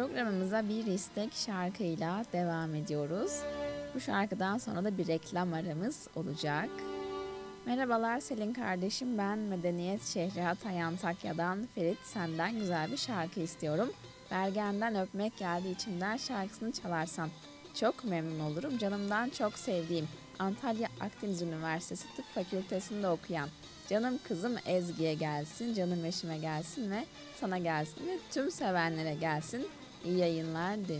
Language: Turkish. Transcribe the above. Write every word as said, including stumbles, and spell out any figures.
Programımıza bir istek şarkıyla devam ediyoruz. Bu şarkıdan sonra da bir reklam aramız olacak. Merhabalar Selin kardeşim, ben Medeniyet Şehri Hatay Antakya'dan Ferit, senden güzel bir şarkı istiyorum. Bergen'den Öpmek Geldi İçimden şarkısını çalarsan çok memnun olurum. Canımdan çok sevdiğim Antalya Akdeniz Üniversitesi Tıp Fakültesi'nde okuyan canım kızım Ezgi'ye gelsin, canım eşime gelsin ve sana gelsin ve tüm sevenlere gelsin. İyi yayınlar.